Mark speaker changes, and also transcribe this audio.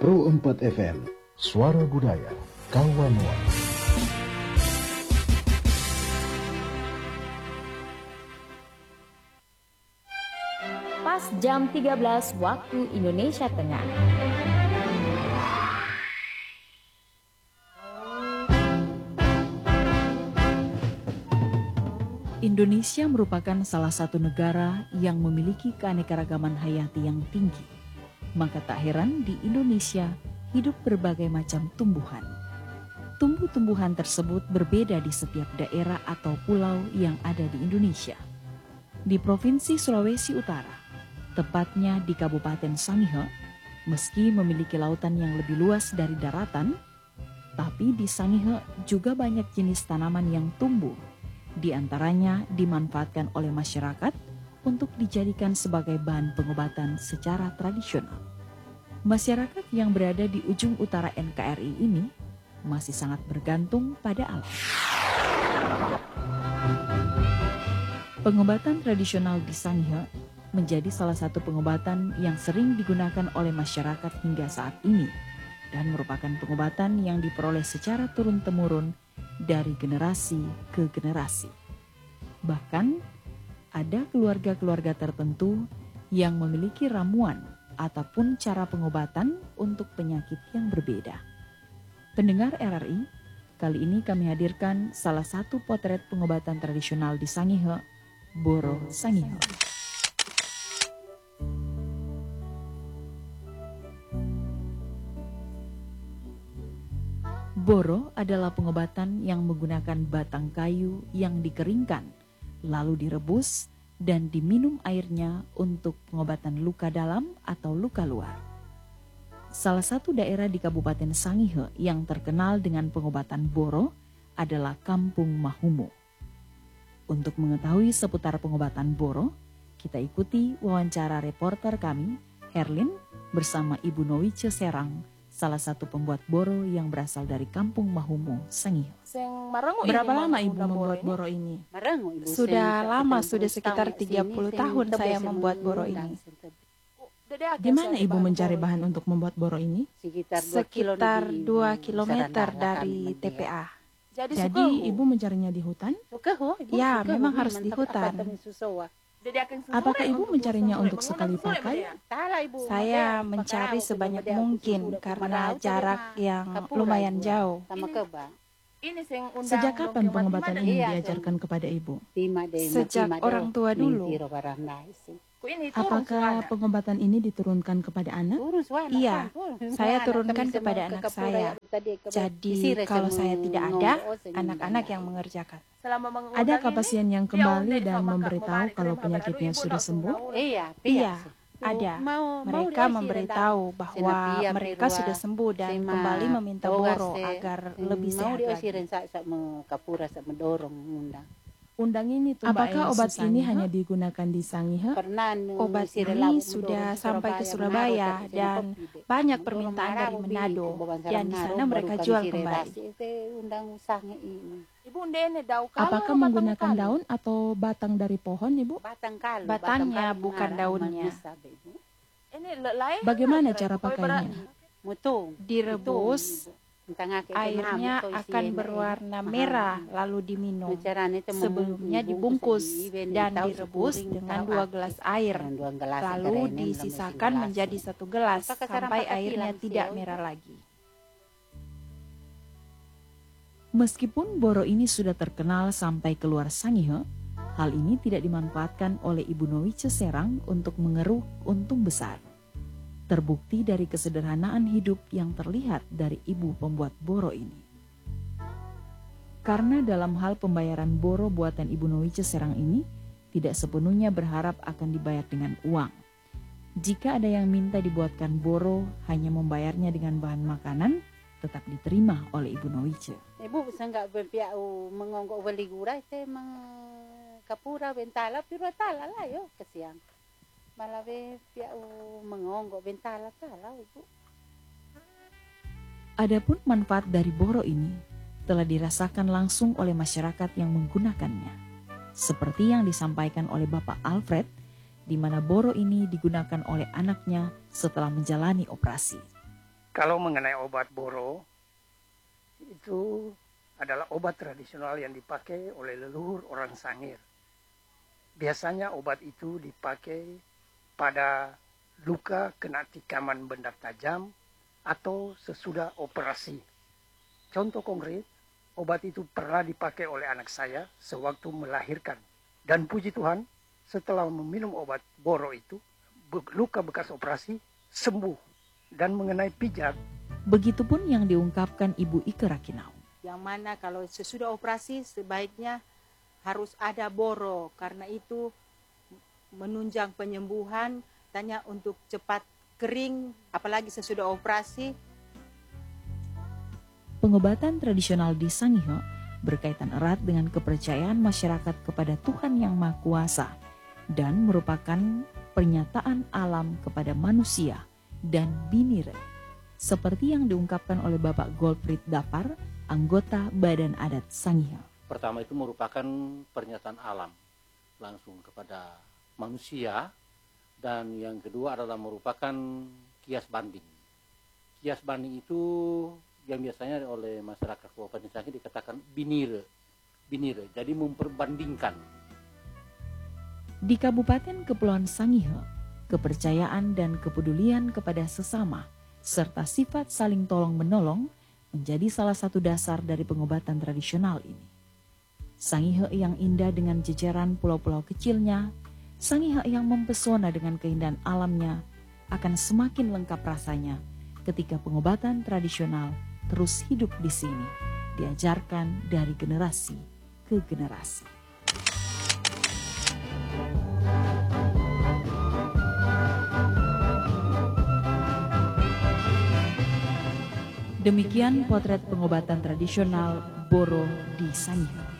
Speaker 1: Pro 4 FM, Suara Budaya, Kawanua.
Speaker 2: Pas jam 13 waktu Indonesia Tengah.
Speaker 3: Indonesia merupakan salah satu negara yang memiliki keanekaragaman hayati yang tinggi. Maka tak heran di Indonesia hidup berbagai macam tumbuhan. Tumbuh-tumbuhan tersebut berbeda di setiap daerah atau pulau yang ada di Indonesia. Di Provinsi Sulawesi Utara, tepatnya di Kabupaten Sangihe, meski memiliki lautan yang lebih luas dari daratan, tapi di Sangihe juga banyak jenis tanaman yang tumbuh. Di antaranya dimanfaatkan oleh masyarakat untuk dijadikan sebagai bahan pengobatan secara tradisional. Masyarakat yang berada di ujung utara NKRI ini masih sangat bergantung pada alam. Pengobatan tradisional di Sangihe menjadi salah satu pengobatan yang sering digunakan oleh masyarakat hingga saat ini dan merupakan pengobatan yang diperoleh secara turun-temurun dari generasi ke generasi. Bahkan, ada keluarga-keluarga tertentu yang memiliki ramuan ataupun cara pengobatan untuk penyakit yang berbeda. Pendengar RRI, kali ini kami hadirkan salah satu potret pengobatan tradisional di Sangihe, Boro Sangihe. Boro adalah pengobatan yang menggunakan batang kayu yang dikeringkan, lalu direbus dan diminum airnya untuk pengobatan luka dalam atau luka luar. Salah satu daerah di Kabupaten Sangihe yang terkenal dengan pengobatan Boro adalah Kampung Mahumo. Untuk mengetahui seputar pengobatan Boro, kita ikuti wawancara reporter kami, Herlin, bersama Ibu Nowice Serang, salah satu pembuat Boro yang berasal dari Kampung Mahumo, Sangihe.
Speaker 4: Berapa lama Ibu membuat Boro ini? Sudah lama, sudah sekitar 30 tahun saya membuat Boro ini.
Speaker 3: Di mana Ibu mencari bahan untuk membuat Boro ini?
Speaker 4: Sekitar 2 kilometer dari TPA.
Speaker 3: Jadi Ibu mencarinya di hutan?
Speaker 4: Ya, memang harus di hutan.
Speaker 3: Apakah Ibu mencarinya untuk sekali pakai?
Speaker 4: Saya mencari sebanyak mungkin karena jarak yang lumayan jauh.
Speaker 3: Sejak kapan pengobatan ini diajarkan kepada Ibu?
Speaker 4: Sejak orang tua dulu.
Speaker 3: Apakah pengobatan ini diturunkan kepada anak?
Speaker 4: Iya, saya turunkan kepada anak saya. Jadi kalau saya tidak ada, anak-anak yang mengerjakan.
Speaker 3: Adakah pasien yang kembali dan memberitahu kalau penyakitnya sudah sembuh?
Speaker 4: Iya, ada. Mereka memberitahu bahwa mereka sudah sembuh dan kembali meminta Boro agar lebih sehat lagi.
Speaker 3: Apakah obat ini hanya digunakan di Sangihe?
Speaker 4: Obat ini sudah sampai ke Surabaya dan banyak permintaan dari Manado, dan di sana mereka jual kembali.
Speaker 3: Apakah menggunakan daun atau batang dari pohon, Ibu?
Speaker 4: Batangnya, bukan daunnya.
Speaker 3: Bagaimana cara pakainya?
Speaker 4: Direbus, airnya akan berwarna merah lalu diminum. Sebelumnya dibungkus dan direbus dengan 2 gelas air, lalu disisakan menjadi 1 gelas sampai airnya tidak merah lagi.
Speaker 3: Meskipun Boro ini sudah terkenal sampai keluar Sangihe, hal ini tidak dimanfaatkan oleh Ibu Nowice Serang untuk mengeruk untung besar. Terbukti dari kesederhanaan hidup yang terlihat dari ibu pembuat Boro ini. Karena dalam hal pembayaran Boro buatan Ibu Nowice Serang ini tidak sepenuhnya berharap akan dibayar dengan uang. Jika ada yang minta dibuatkan Boro hanya membayarnya dengan bahan makanan, tetap diterima oleh Ibu Nowice.
Speaker 5: Ibu bisa nggak berpiau mengonggok beli gurah itu kapura bentala piru tala lah yo kesiang. Malah piau mengonggok bentala tala Ibu.
Speaker 3: Adapun manfaat dari Boro ini telah dirasakan langsung oleh masyarakat yang menggunakannya. Seperti yang disampaikan oleh Bapak Alfred, di mana Boro ini digunakan oleh anaknya setelah menjalani operasi.
Speaker 6: Kalau mengenai obat boro, itu adalah obat tradisional yang dipakai oleh leluhur orang Sangir. Biasanya obat itu dipakai pada luka kena tikaman benda tajam atau sesudah operasi. Contoh konkret, obat itu pernah dipakai oleh anak saya sewaktu melahirkan. Dan puji Tuhan, setelah meminum obat boro itu, luka bekas operasi sembuh. Dan mengenai pijat,
Speaker 3: Begitupun yang diungkapkan Ibu Ike Rakinau.
Speaker 7: Yang mana kalau sesudah operasi sebaiknya harus ada boro, karena itu menunjang penyembuhan, tanya untuk cepat kering, apalagi sesudah operasi.
Speaker 3: Pengobatan tradisional di Sangihe berkaitan erat dengan kepercayaan masyarakat kepada Tuhan Yang Maha Kuasa dan merupakan pernyataan alam kepada manusia dan binire, seperti yang diungkapkan oleh Bapak Goldfried Dapar, anggota Badan Adat Sangihe.
Speaker 8: Pertama itu merupakan pernyataan alam langsung kepada manusia, dan yang kedua adalah merupakan kias banding. Kias banding itu yang biasanya oleh masyarakat Kabupaten Sangihe dikatakan binire, jadi memperbandingkan.
Speaker 3: Di Kabupaten Kepulauan Sangihe, kepercayaan dan kepedulian kepada sesama serta sifat saling tolong-menolong menjadi salah satu dasar dari pengobatan tradisional ini. Sangihe yang indah dengan jejeran pulau-pulau kecilnya, Sangihe yang mempesona dengan keindahan alamnya akan semakin lengkap rasanya ketika pengobatan tradisional terus hidup di sini, diajarkan dari generasi ke generasi. Demikian potret pengobatan tradisional Boro di Sangihe.